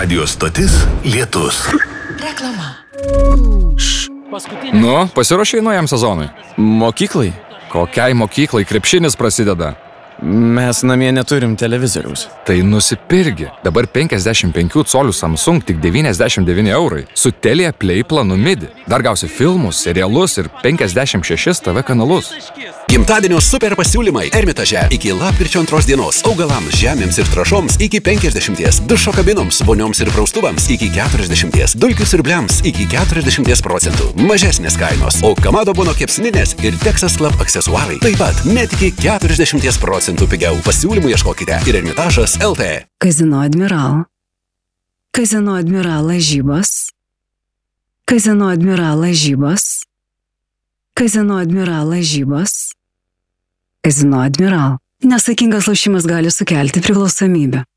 Radio stotis Lietus. Reklama. Nu, pasiruošei naujam sezonui? Mokyklai? Kokiai mokyklai krepšinis prasideda? Mes namie neturim televizoriaus. Tai nusipirgi. Dabar 55 colių Samsung tik 99 eurai. Su Telia Play planu MIDI. Dar gausi filmus, serialus ir 56 TV kanalus. Gimtadienio super pasiūlymai Ermitaže iki lapkričio 2 dienos. Augalams, žemėms ir trąšoms iki 50, dušo kabinoms, vonioms ir praustuvams iki 40, dulkių siurbliams iki 40%. Mažesnės kainos, o Kamado Bono kepsninės ir Texas Club aksesuarai taip pat net iki 40% pigiau. Pasiūlymų ieškokite ir Ermitažas LT. Kazino Admiral. Kazino Admiral lažybos. Kazino Admiral lažybos. Kazino Admiral lažybos. Kazino Admiral. Nesaikingas lošimas gali sukelti priklausomybę.